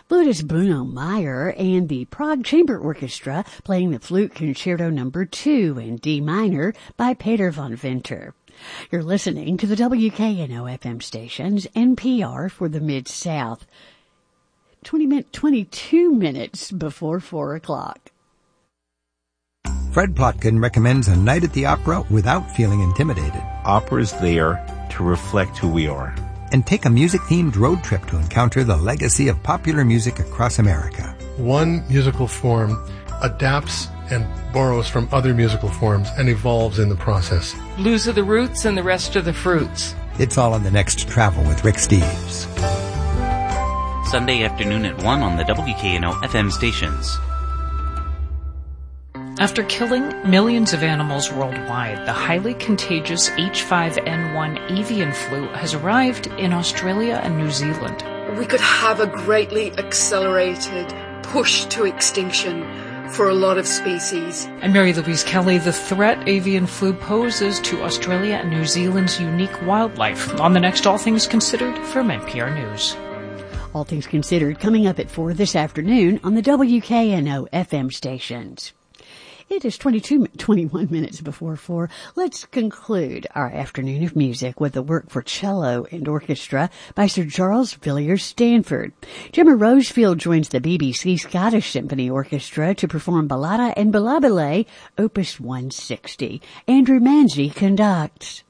Ludus Bruno Meyer and the Prague Chamber Orchestra playing the Flute Concerto No. 2 in D minor by Peter von Winter. You're listening to the WKNO-FM station's NPR for the Mid-South. 22 minutes before 4 o'clock. Fred Plotkin recommends a night at the opera without feeling intimidated. Opera's there to reflect who we are. And take a music-themed road trip to encounter the legacy of popular music across America. One musical form adapts and borrows from other musical forms and evolves in the process. Blues are the roots and the rest are the fruits. It's all in the next Travel with Rick Steves. Sunday afternoon at 1 on the WKNO-FM stations. After killing millions of animals worldwide, the highly contagious H5N1 avian flu has arrived in Australia and New Zealand. We could have a greatly accelerated push to extinction for a lot of species. And Mary Louise Kelly, the threat avian flu poses to Australia and New Zealand's unique wildlife. On the next All Things Considered from NPR News. All Things Considered coming up at 4 this afternoon on the WKNO-FM stations. It is 21 minutes before 4. Let's conclude our afternoon of music with a work for cello and orchestra by Sir Charles Villiers Stanford. Gemma Rosefield joins the BBC Scottish Symphony Orchestra to perform Ballata and Ballabile, Opus 160. Andrew Manzi conducts.